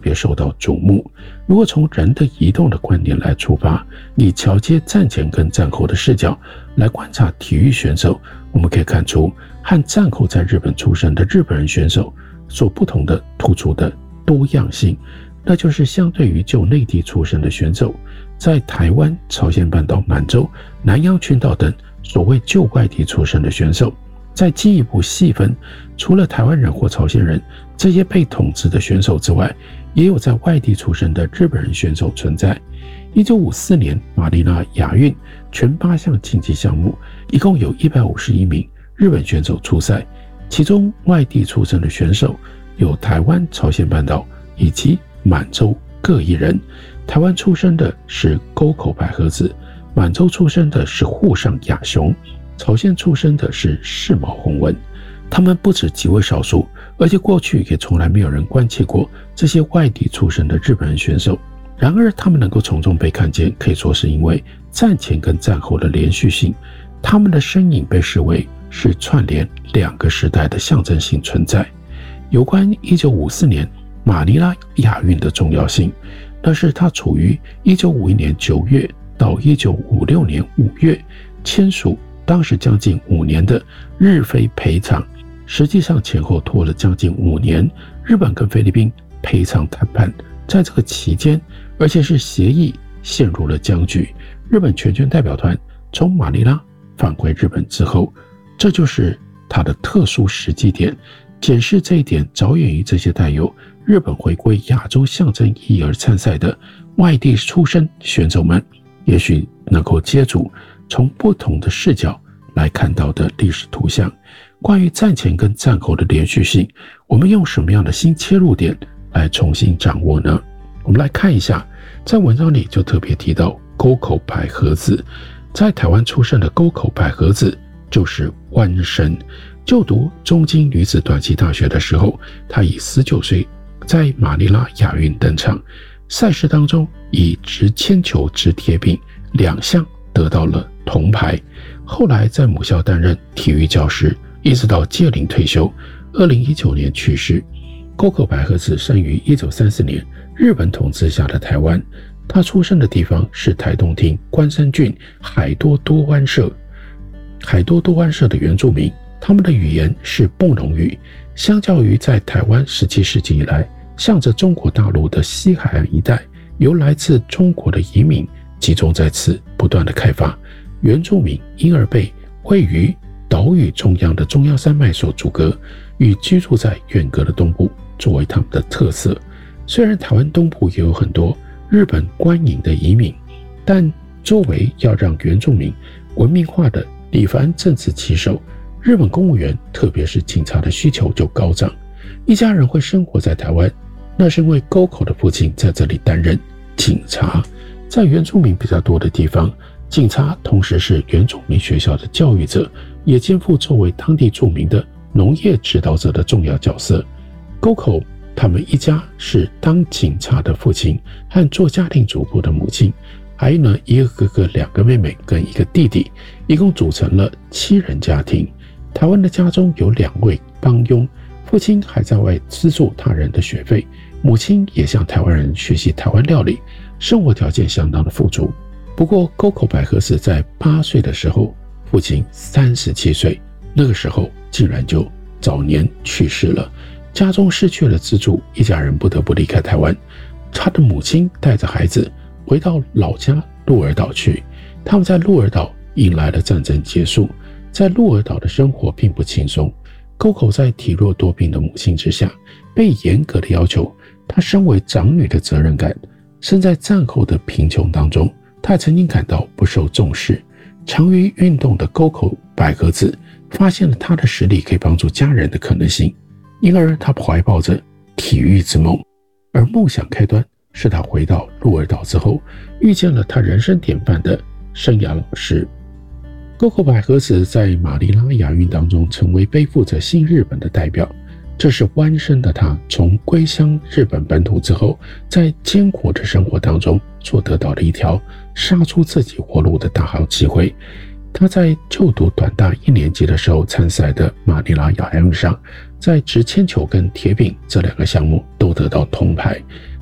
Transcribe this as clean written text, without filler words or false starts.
别受到瞩目。如果从人的移动的观点来出发，以桥接战前跟战后的视角来观察体育选手，我们可以看出和战后在日本出生的日本人选手所不同的突出的多样性，那就是相对于就内地出生的选手，在台湾、朝鲜半岛、满洲、南洋群岛等所谓就外地出生的选手，再进一步细分，除了台湾人或朝鲜人这些被统治的选手之外，也有在外地出生的日本人选手存在。1954年马尼拉亚运全8项竞技项目，一共有151名日本选手出赛，其中外地出生的选手有台湾、朝鲜半岛以及满洲各一人。台湾出生的是沟口百合子，满洲出生的是户上雅雄，朝鲜出生的是世毛弘文。他们不止极为少数，而且过去也从来没有人关切过这些外地出生的日本人选手。然而他们能够从中被看见，可以说是因为战前跟战后的连续性，他们的身影被视为是串联2个时代的象征性存在。有关1954年马尼拉亚运的重要性，那是它处于1951年9月到1956年5月签署当时将近5年的日菲赔偿，实际上前后拖了将近5年。日本跟菲律宾赔偿谈判在这个期间，而且是协议陷入了僵局。日本全权代表团从马尼拉返回日本之后，这就是它的特殊时机点。检视这一点，着眼于这些带有日本回归亚洲象征意义而参赛的外地出身选手们，也许能够接触从不同的视角来看到的历史图像。关于战前跟战后的连续性，我们用什么样的新切入点来重新掌握呢？我们来看一下，在文章里就特别提到沟口百合子。在台湾出生的沟口百合子就是湾生。就读中京女子短期大学的时候，她以19岁在马尼拉亚运登场，赛事当中以直铅球、直铁饼2项得到了铜牌。后来在母校担任体育教师，一直到届龄退休，2019年去世。沟口百合子生于1934年日本统治下的台湾，她出生的地方是台东町关山郡海多多湾社。海多多湾社的原住民，他们的语言是布农语。相较于在台湾17世纪以来向着中国大陆的西海岸一带，由来自中国的移民集中在此不断的开发，原住民因而被位于岛屿中央的中央山脉所阻隔，与居住在远隔的东部作为他们的特色。虽然台湾东部也有很多日本官营的移民，但作为要让原住民文明化的里凡政治旗手，日本公务员特别是警察的需求就高涨。一家人会生活在台湾，那是因为沟口的父亲在这里担任警察。在原住民比较多的地方，警察同时是原住民学校的教育者，也肩负作为当地著名的农业指导者的重要角色。沟口他们一家是当警察的父亲和做家庭主妇的母亲，还有呢一个哥哥、2个妹妹跟1个弟弟，一共组成了7人家庭。台湾的家中有2位帮佣，父亲还在外资助他人的学费，母亲也向台湾人学习台湾料理，生活条件相当的富足。不过沟口百合子在8岁的时候，父亲37岁，那个时候竟然就早年去世了，家中失去了资助，一家人不得不离开台湾。他的母亲带着孩子回到老家鹿儿岛去，他们在鹿儿岛迎来了战争结束。在鹿儿岛的生活并不轻松，沟口在体弱多病的母亲之下，被严格的要求她身为长女的责任感。身在战后的贫穷当中，她曾经感到不受重视。常于运动的沟口百合子发现了她的实力可以帮助家人的可能性，因而她怀抱着体育之梦。而梦想开端是她回到鹿儿岛之后，遇见了她人生典范的生涯老师。沟口百合子在马尼拉亚运当中成为背负着新日本的代表，这是湾生的他从归乡日本本土之后，在艰苦的生活当中所得到的一条杀出自己活路的大好机会。他在就读短大1年级的时候参赛的马尼拉亚运上，在直铅球跟铁饼这2个项目都得到铜牌。